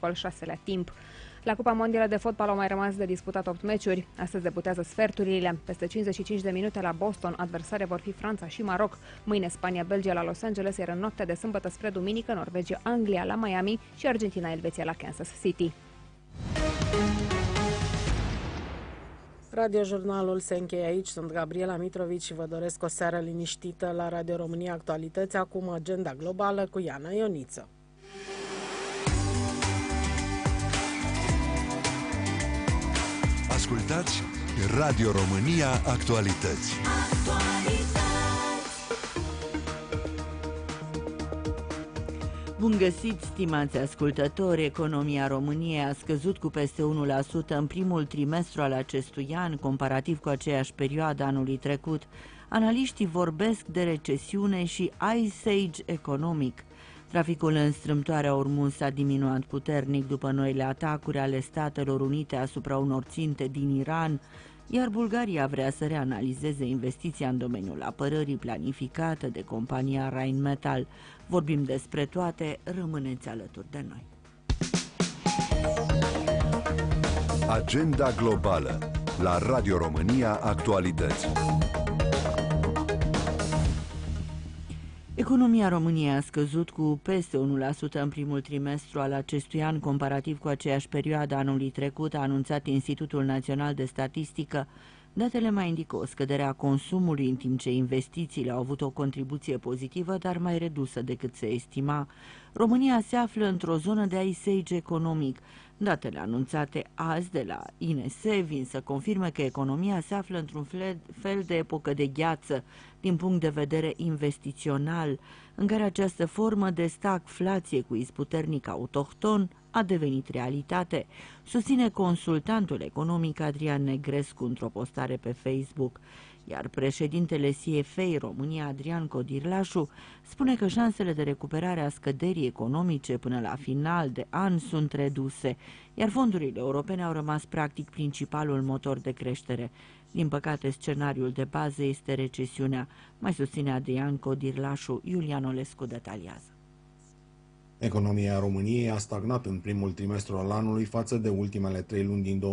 cu al 6-lea timp. La Cupa Mondială de Fotbal au mai rămas de disputat 8 meciuri. Astăzi debutează sferturile. Peste 55 de minute la Boston, adversare vor fi Franța și Maroc. Mâine Spania-Belgia la Los Angeles, iar în noaptea de sâmbătă spre duminică Norvegia-Anglia la Miami și Argentina-Elveția la Kansas City. Radiojurnalul se încheie aici. Sunt Gabriela Mitrovici și vă doresc o seară liniștită la Radio România Actualități. Acum agenda globală cu Iana Ioniță. Ascultați Radio România Actualități. Bun găsit, stimați ascultători! Economia României a scăzut cu peste 1% în primul trimestru al acestui an, comparativ cu aceeași perioadă anului trecut. Analiștii vorbesc de recesiune și ice age economic. Traficul în strâmtoarea Ormuz s-a diminuat puternic după noile atacuri ale Statelor Unite asupra unor ținte din Iran, iar Bulgaria vrea să reanalizeze investiția în domeniul apărării planificată de compania Rheinmetall. Vorbim despre toate, rămâneți alături de noi. Agenda globală la Radio România Actualități. Economia României a scăzut cu peste 1% în primul trimestru al acestui an, comparativ cu aceeași perioadă anului trecut, a anunțat Institutul Național de Statistică. Datele mai indică o scădere a consumului, în timp ce investițiile au avut o contribuție pozitivă, dar mai redusă decât se estima. România se află într-o zonă de ice age economic. Datele anunțate azi de la INS vin să confirme că economia se află într-un fel de epocă de gheață din punct de vedere investițional, în care această formă de stagflație cu izbucnire puternic autohton a devenit realitate, susține consultantul economic Adrian Negrescu într-o postare pe Facebook, iar președintele CFA România, Adrian Codirlașu, spune că șansele de recuperare a scăderii economice până la final de an sunt reduse, iar fondurile europene au rămas practic principalul motor de creștere. Din păcate, scenariul de bază este recesiunea, mai susține Adrian Codirlașu. Iulian Olescu detaliază. Economia României a stagnat în primul trimestru al anului față de ultimele 3 luni din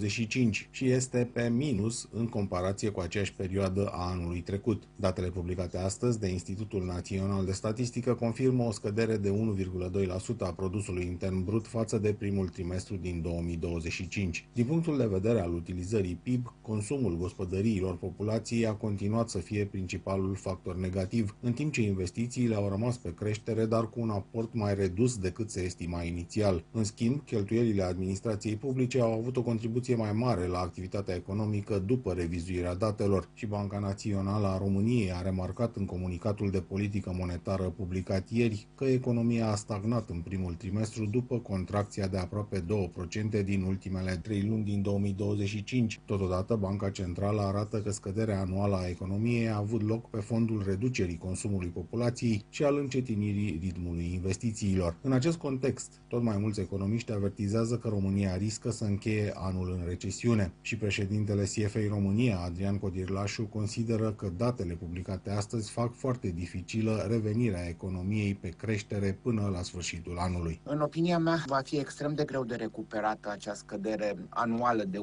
2025 și este pe minus în comparație cu aceeași perioadă a anului trecut. Datele publicate astăzi de Institutul Național de Statistică confirmă o scădere de 1,2% a produsului intern brut față de primul trimestru din 2025. Din punctul de vedere al utilizării PIB, consumul gospodăriilor populației a continuat să fie principalul factor negativ, în timp ce investițiile au rămas pe creștere, dar cu un aport mai redus decât se estima inițial. În schimb, cheltuielile administrației publice au avut o contribuție mai mare la activitatea economică după revizuirea datelor și Banca Națională a României a remarcat în comunicatul de politică monetară publicat ieri că economia a stagnat în primul trimestru după contracția de aproape 2% din ultimele 3 luni din 2025. Totodată, Banca Centrală arată că scăderea anuală a economiei a avut loc pe fondul reducerii consumului populației și al încetinirii ritmului investițiilor. În acest context, tot mai mulți economiști avertizează că România riscă să încheie anul în recesiune și președintele CFA România, Adrian Codirlașu, consideră că datele publicate astăzi fac foarte dificilă revenirea economiei pe creștere până la sfârșitul anului. În opinia mea, va fi extrem de greu de recuperată acea scădere anuală de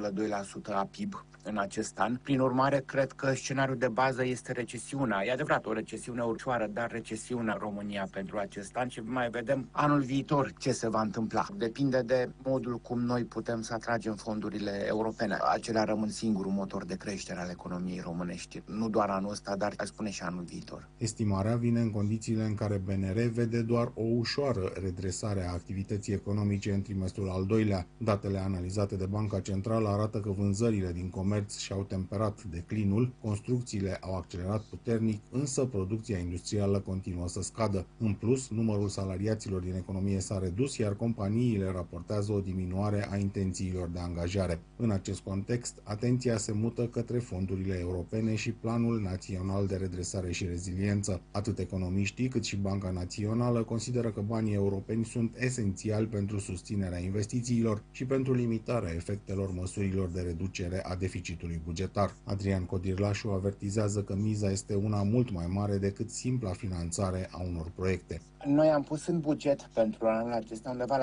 1,2% a PIB în acest an. Prin urmare, cred că scenariul de bază este recesiunea. E adevărat, o recesiune ușoară, dar recesiunea România pentru acest an și mai vedem anul viitor ce se va întâmpla. Depinde de modul cum noi putem să atragem fondurile europene. Acelea rămân singurul motor de creștere al economiei românești. Nu doar anul ăsta, dar aș spune și anul viitor. Estimarea vine în condițiile în care BNR vede doar o ușoară redresare a activității economice în trimestrul al doilea. Datele analizate de Banca Centrală arată că vânzările din comerț și-au temperat declinul, construcțiile au accelerat puternic, însă producția industrială continuă să scadă. În plus, numărul salariaților din economie s-a redus, iar companiile raportează o diminuare a intențiilor de angajare. În acest context, atenția se mută către fondurile europene și Planul Național de Redresare și Reziliență. Atât economiștii cât și Banca Națională consideră că banii europeni sunt esențiali pentru susținerea investițiilor și pentru limitarea efectelor măsurilor de reducere a deficitului bugetar. Adrian Codirlașu avertizează că miza este una mult mai mare decât simpla finanțare a unor proiecte. Noi am pus în buget pentru anul acesta undeva la